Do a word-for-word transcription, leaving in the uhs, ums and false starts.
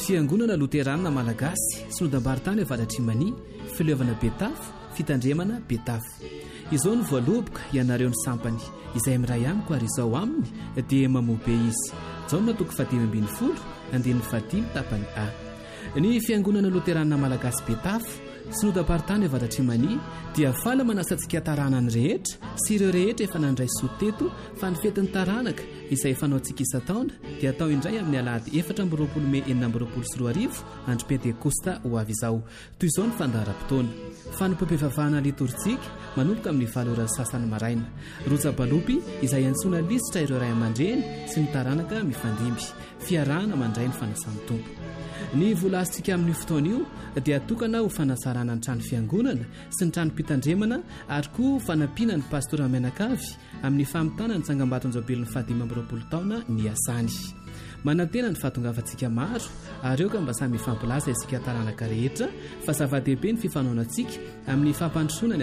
Fiangonana Loterana Malagasy Synodam-paritany Avaratr'Imania Filevana Betafo Fitandremana Betafo. Izao ny voaloboka ianareo ny sampany izay miray amiko ary izao aminy dia mamobe izy. Izao no toko fahatelo ambin'ny folo andininy fahatelo tapany A. Ny Fiangonana Loterana Malagasy Betafo Synodam-paritany Avaratr'Imania dia fala manasantsika taranany rehetra sy ireo rehetra efa nandray soteto fa ny fetin'ny taranaka izay fanaontsika isa-taona dia atao indray amin'ny alahady efatra amby roapolo Mey enina amby roapolo sy roa arivo andro Pentekosta ho avy izao. Toy izao ny fandaharam-potoana. Fanompam-pivavahana litorjika manomboka amin'ny valo ora sasany maraina. Roja balopy izay antsoina lisitra ireo ray aman-dreny sy ny taranaka mifandimby. Fiarahana mandray ny fanasan'ny tompo. Ny voalazontsika amin'ny fotoana io dia tokana ho fanasarana ny trano fiangonana sy ny trano mpitandremana ary koa fanampiana ny pastora Menakavy amin'ny famitana ny tsangambaton-jaobelon'ny fahadimy amby roapolo taona ny asany. Manantena ny fahatongavantsika maro ary eo ka mba samy ifampilaza isika taranaka rehetra fa zava-dehibe ny fifanoanantsika amin'ny fampandrosoana